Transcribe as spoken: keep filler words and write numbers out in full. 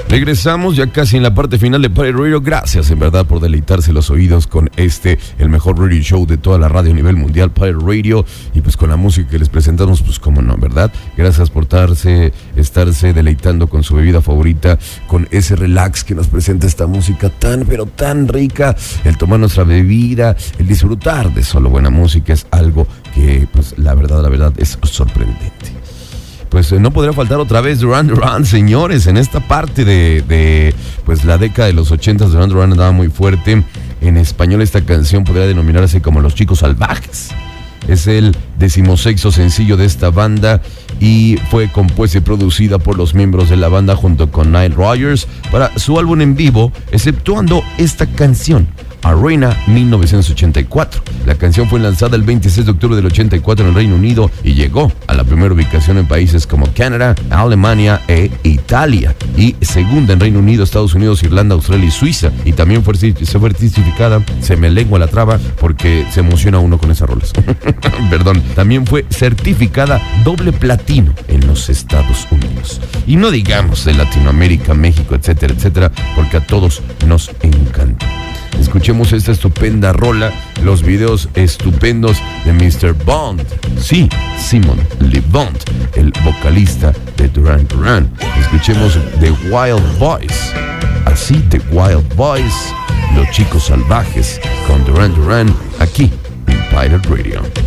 Regresamos ya casi en la parte final de Pirate Radio. Gracias en verdad por deleitarse los oídos con este, el mejor radio show de toda la radio a nivel mundial, Pirate Radio. Y pues con la música que les presentamos, pues cómo no, ¿verdad? Gracias por estarse, estarse deleitando con su bebida favorita, con ese relax que nos presenta esta música tan, pero tan rica. El tomar nuestra bebida, el disfrutar de solo buena música es algo que, pues la verdad, la verdad es sorprendente. Pues eh, no podría faltar otra vez Duran Duran, señores, en esta parte de, de pues la década de los ochentas. Duran Duran andaba muy fuerte. En español esta canción podría denominarse como Los Chicos Salvajes. Es el decimosexto sencillo de esta banda y fue compuesta y producida por los miembros de la banda junto con Nile Rodgers para su álbum en vivo, exceptuando esta canción, Arena mil novecientos ochenta y cuatro. La canción fue lanzada el veintiséis de octubre del ochenta y cuatro en el Reino Unido y llegó a la primera ubicación en países como Canadá, Alemania e Italia, y segunda en Reino Unido, Estados Unidos, Irlanda, Australia y Suiza. Y también fue certificada, se me lengua la traba porque se emociona uno con esas rolas. Perdón, también fue certificada doble platino en los Estados Unidos. Y no digamos de Latinoamérica, México, etcétera, etcétera, porque a todos nos encanta. Escuchemos esta estupenda rola, los videos estupendos de mister Bond. Sí, Simon Le Bon, el vocalista de Duran Duran. Escuchemos The Wild Boys. Así, The Wild Boys, Los Chicos Salvajes, con Duran Duran, aquí en Pirate Radio.